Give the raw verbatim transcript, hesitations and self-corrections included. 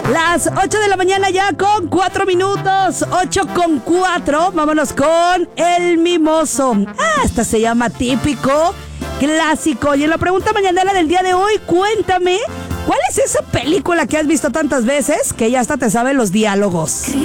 Las ocho de la mañana ya con cuatro minutos. ocho con cuatro. Vámonos con El Mimoso. Ah, esta se llama Típico, clásico. Y en la pregunta mañanera del día de hoy, cuéntame, ¿cuál es esa película que has visto tantas veces que ya hasta te saben los diálogos?